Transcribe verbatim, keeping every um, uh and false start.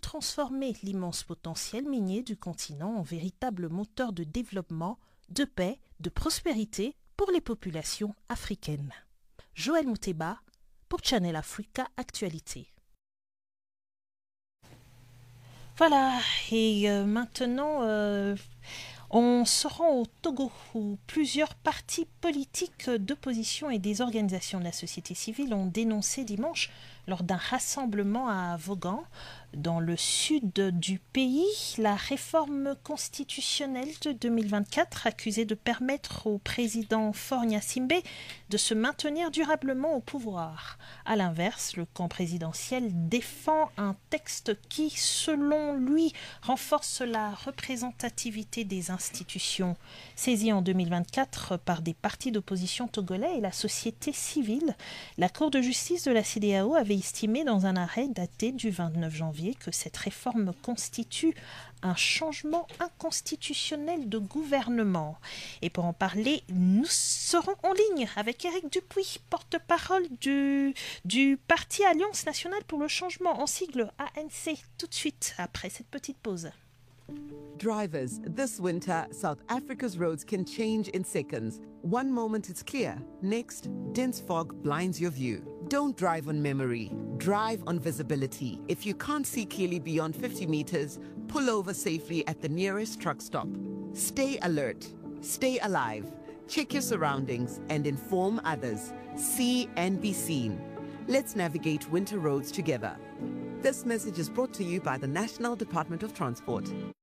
transformer l'immense potentiel minier du continent en véritable moteur de développement, de paix, de prospérité pour les populations africaines. Joël Mouteba pour Channel Africa Actualité. Voilà, et euh, maintenant, euh, on se rend au Togo où plusieurs partis politiques d'opposition et des organisations de la société civile ont dénoncé dimanche lors d'un rassemblement à Vaughan, dans le sud du pays, la réforme constitutionnelle de deux mille vingt-quatre accusée de permettre au président Faure Gnassingbé de se maintenir durablement au pouvoir. À l'inverse, le camp présidentiel défend un texte qui, selon lui, renforce la représentativité des institutions. Saisie en deux mille vingt-quatre par des partis d'opposition togolais et la société civile, la Cour de justice de la C E D E A O avait estimé dans un arrêt daté du vingt-neuf janvier que cette réforme constitue un changement inconstitutionnel de gouvernement. Et pour en parler, nous serons en ligne avec Éric Dupuis, porte-parole du, du parti Alliance nationale pour le changement, en sigle A N C, tout de suite après cette petite pause. Drivers, this winter, South Africa's roads can change in seconds. One moment it's clear, next, dense fog blinds your view. Don't drive on memory, drive on visibility. If you can't see clearly beyond fifty meters, pull over safely at the nearest truck stop. Stay alert, stay alive, check your surroundings and inform others. See and be seen. Let's navigate winter roads together. This message is brought to you by the National Department of Transport.